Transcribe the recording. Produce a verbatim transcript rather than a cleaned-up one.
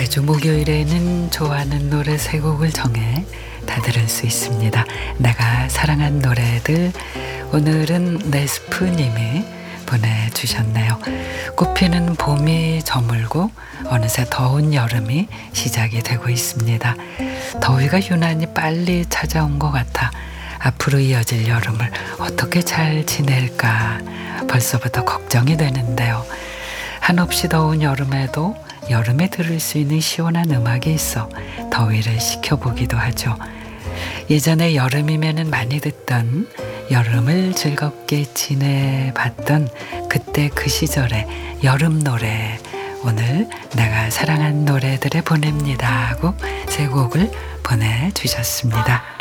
매주 목요일에는 좋아하는 노래 세 곡을 정해 다 들을 수 있습니다. 내가 사랑한 노래들. 오늘은 네스프님이 보내주셨네요. 꽃피는 봄이 저물고 어느새 더운 여름이 시작이 되고 있습니다. 더위가 유난히 빨리 찾아온 것 같아 앞으로 이어질 여름을 어떻게 잘 지낼까 벌써부터 걱정이 되는데요. 한없이 더운 여름에도 여름에 들을 수 있는 시원한 음악이 있어 더위를 식혀보기도 하죠. 예전에 여름이면은 많이 듣던, 여름을 즐겁게 지내봤던 그때 그 시절의 여름 노래, 오늘 내가 사랑한 노래들을 보냅니다 하고 세 곡을 보내주셨습니다.